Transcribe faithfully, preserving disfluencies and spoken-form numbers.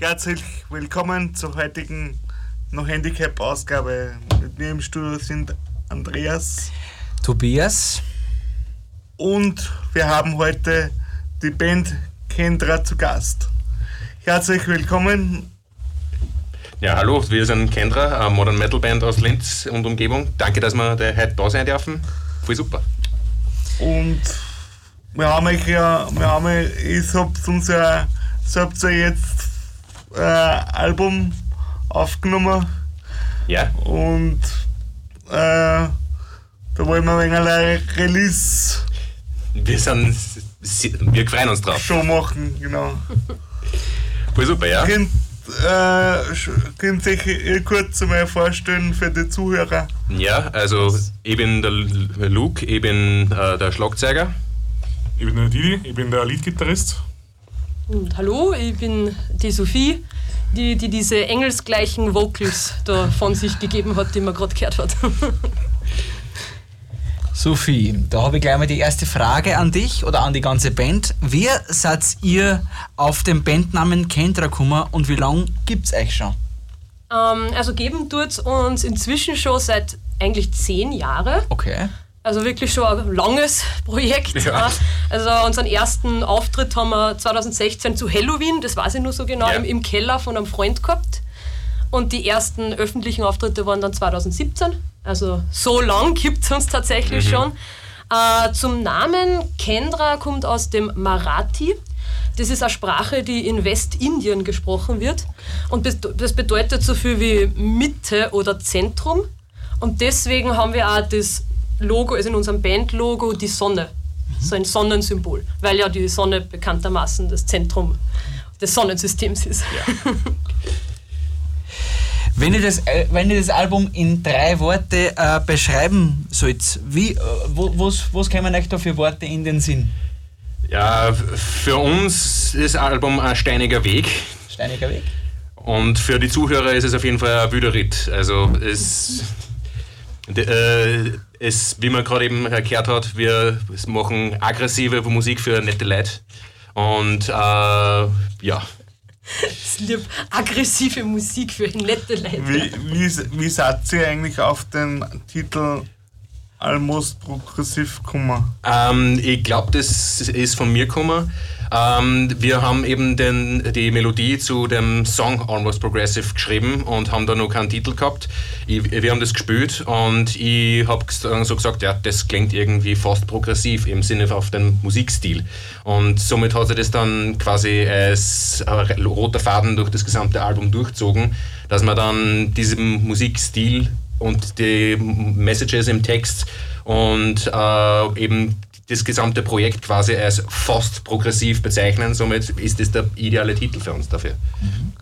Herzlich willkommen zur heutigen No Handicap-Ausgabe. Mit mir im Studio sind Andreas, Tobias und wir haben heute die Band Kendra zu Gast. Herzlich willkommen. Ja, hallo, wir sind Kendra, eine Modern Metal Band aus Linz und Umgebung. Danke, dass wir heute da sein dürfen. Voll super. Und wir haben euch ja, wir haben ich habt uns ja, ich habt ja jetzt äh, Album aufgenommen. Ja. Und äh, da wollen wir ein wenig Release. Wir sind, wir freuen uns drauf. Show machen, genau. Voll super, ja. Könnt, äh, könnt ihr euch kurz einmal vorstellen für die Zuhörer? Ja, also ich bin der Luke, ich bin äh, der Schlagzeuger. Ich bin der Didi, ich bin der Leadgitarrist. Und hallo, ich bin die Sophie, die, die diese engelsgleichen Vocals da von sich gegeben hat, die man gerade gehört hat. Sophie, da habe ich gleich mal die erste Frage an dich oder an die ganze Band. Wer seid ihr auf den Bandnamen Kendra gekommen und wie lange gibt es euch schon? Ähm, also geben tut es uns inzwischen schon seit eigentlich zehn Jahren. Okay. Also wirklich schon ein langes Projekt. Ja. Also unseren ersten Auftritt haben wir zwanzig sechzehn zu Halloween, das weiß ich nur so genau, ja. im, im Keller von einem Freund gehabt. Und die ersten öffentlichen Auftritte waren dann zwanzig siebzehn. Also so lang gibt es uns tatsächlich mhm. schon. Äh, zum Namen Kendra kommt aus dem Marathi. Das ist eine Sprache, die in Westindien gesprochen wird. Und das bedeutet so viel wie Mitte oder Zentrum. Und deswegen haben wir auch das Logo, also in unserem Bandlogo, die Sonne. So ein Sonnensymbol, weil ja die Sonne bekanntermaßen das Zentrum des Sonnensystems ist. Ja. Wenn ihr, das, wenn ihr das Album in drei Worte äh, beschreiben sollt, wie, äh, wo, was, was kämen euch da für Worte in den Sinn? Ja, für uns ist das Album ein steiniger Weg. Steiniger Weg? Und für die Zuhörer ist es auf jeden Fall ein wilder Ritt. Also es... Äh, es, wie man gerade eben gehört hat, wir machen aggressive Musik für nette Leute. Und äh, ja. Das lieb, aggressive Musik für nette Leute. Wie, wie, wie seid ihr eigentlich auf den Titel Almost Progressive gekommen? Ähm, ich glaube, das ist von mir gekommen. Ähm, wir haben eben den, die Melodie zu dem Song Almost Progressive geschrieben und haben da noch keinen Titel gehabt. Ich, wir haben das gespielt und ich habe so gesagt, ja, das klingt irgendwie fast progressiv im Sinne auf den Musikstil. Und somit hat sich das dann quasi als roter Faden durch das gesamte Album durchgezogen, dass man dann diesen Musikstil und die Messages im Text und äh, eben das gesamte Projekt quasi als fast progressiv bezeichnen. Somit ist das der ideale Titel für uns dafür. Mhm.